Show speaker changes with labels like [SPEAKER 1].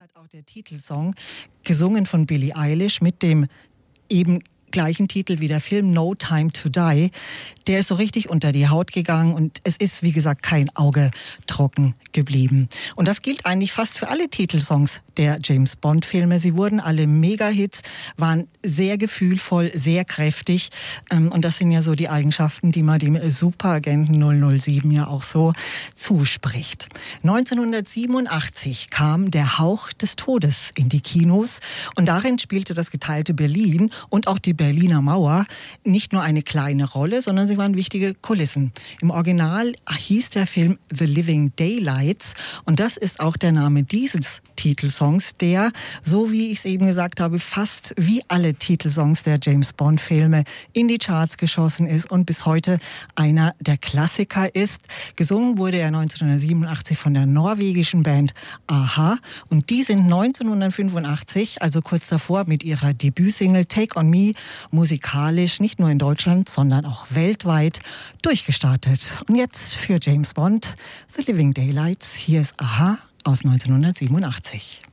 [SPEAKER 1] Auch der Titelsong, gesungen von Billie Eilish mit dem eben gleichen Titel wie der Film No Time to Die, der ist so richtig unter die Haut gegangen und es ist, wie gesagt, kein Auge trocken geblieben. Und das gilt eigentlich fast für alle Titelsongs der James-Bond-Filme. Sie wurden alle Mega-Hits, waren sehr gefühlvoll, sehr kräftig und das sind ja so die Eigenschaften, die man dem Superagenten 007 ja auch so zuspricht. 1987 kam Der Hauch des Todes in die Kinos und darin spielte das geteilte Berlin und auch die Berliner Mauer nicht nur eine kleine Rolle, sondern sie waren wichtige Kulissen. Im Original hieß der Film The Living Daylights und das ist auch der Name dieses Titelsongs, der, so wie ich es eben gesagt habe, fast wie alle Titelsongs der James-Bond-Filme in die Charts geschossen ist und bis heute einer der Klassiker ist. Gesungen wurde er 1987 von der norwegischen Band a-ha und die sind 1985, also kurz davor, mit ihrer Debütsingle Take on Me musikalisch nicht nur in Deutschland, sondern auch weltweit durchgestartet. Und jetzt für James Bond, The Living Daylights, hier ist a-ha aus 1987.